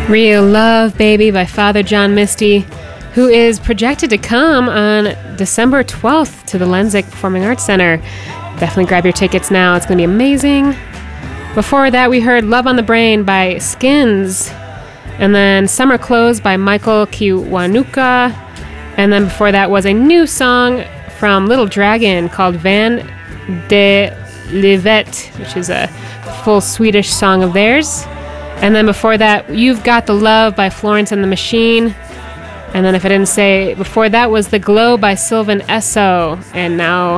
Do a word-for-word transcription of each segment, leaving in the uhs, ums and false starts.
Real Love Baby by Father John Misty, who is projected to come on December twelfth to the Lenzik Performing Arts Center. Definitely grab your tickets now. It's going to be amazing. Before that, we heard Love on the Brain by Skins, and then Summer Clothes by Michael Kiwanuka, and then before that was a new song from Little Dragon called Van de Livet, which is a full Swedish song of theirs. And then before that, You've Got the Love by Florence and the Machine. And then if I didn't say, before that was The Glow by Sylvan Esso. And now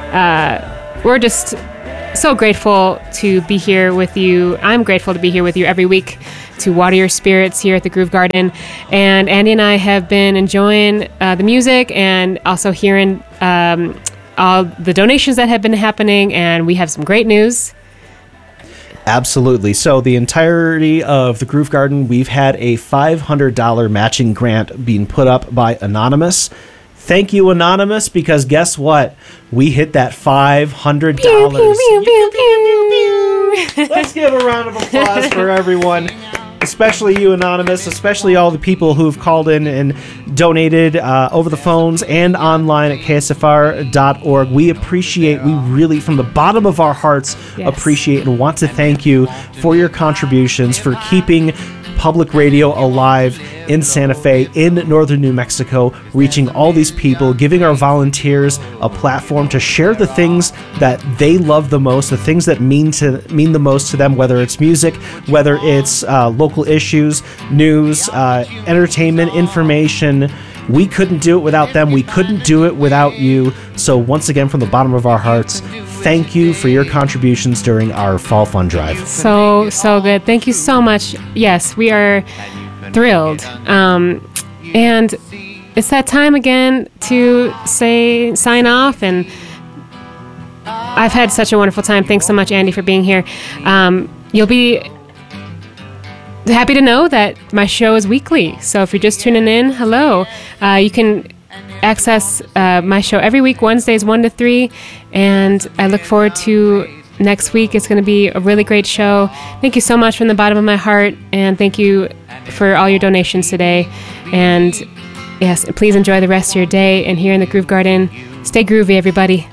uh, we're just so grateful to be here with you. I'm grateful to be here with you every week to water your spirits here at the Groove Garden. And Andy and I have been enjoying uh, the music and also hearing um, all the donations that have been happening. And we have some great news. Absolutely. So the entirety of the Groove Garden, we've had a five hundred dollars matching grant being put up by Anonymous. Thank you, Anonymous, because guess what? We hit that five hundred dollars. Pew, pew, pew, pew, pew, pew. Let's give a round of applause for everyone, especially you, Anonymous, especially all the people who've called in and donated uh, over the phones and online at K S F R dot org. We appreciate, we really, from the bottom of our hearts, yes. appreciate and want to thank you for your contributions, for keeping public radio alive in Santa Fe, in northern New Mexico, reaching all these people, giving our volunteers a platform to share the things that they love the most, the things that mean to mean the most to them, whether it's music, whether it's uh, local issues, news, uh, entertainment, information. We couldn't do it without them. We couldn't do it without you. So once again, from the bottom of our hearts, thank you for your contributions during our Fall Fund Drive. So, so good. Thank you so much. Yes, we are thrilled. Um, and it's that time again to say, sign off. And I've had such a wonderful time. Thanks so much, Andy, for being here. Um, you'll be happy to know that my show is weekly. So if you're just tuning in, hello. Uh, you can access uh, my show every week, Wednesdays one to three. And I look forward to next week. It's going to be a really great show. Thank you so much from the bottom of my heart. And thank you for all your donations today. And yes, please enjoy the rest of your day. And here in the Groove Garden, stay groovy, everybody.